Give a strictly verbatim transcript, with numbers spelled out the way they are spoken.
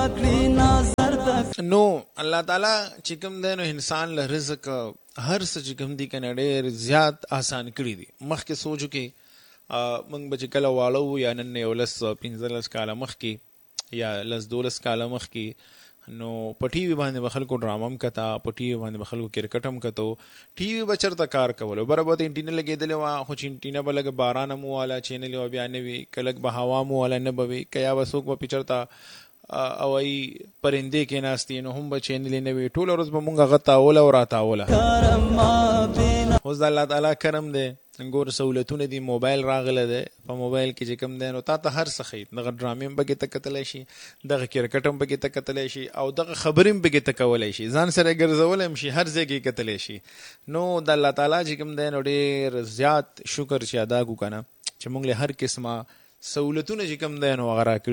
نو الله تعالی چې کوم دی نو انسان له رزق هر څه چې کوم دی کنه ډېر زیات آسان کړی دي. مخکې سوچو کې موږ به چې کله واړه وو یا نن یو لس پنځلس کاله مخکې یا لس دولس کاله مخکې نو په ټي وي باندې به خلکو ډرامه هم کته، په ټي وي باندې به خلکو کرکټ هم کتو. ټي وي به چېرته کار کولو، بره به انټینه لګېدلې وه، خو چې انټینه به لږ باران هم وواله، چینلې به بیا نه وي، که لږ به هوا هم وواله نه به وي، که یا به څوک به پې چېرته اوایي پرندې کېناستې نو هم به چینلې نه وي. ټوله ورځ به مونږ هغه تاوله او راتاوله. اوس د الله تعالی کرم دی، ګور سهولتونه دي، موبایل راغلی دی، په موبایل کې چې کوم دی نو تا ته هر څه ښیي، دغه ډرامې هم پکې ته کتلی شي، دغه کرکټ هم پکې ته کتلی شي، او دغه خبرې هم پکې ته کولی شي، ځان سره یې ګرځولی هم شي، هر ځای کې یې کتلی شي. نو د الله تعالی چې کوم دی نو ډېر زیات شکر چې ادا کړو که نه چې مونږ له هر قسمه سهولتونه چې کوم دی نو هغه راکړي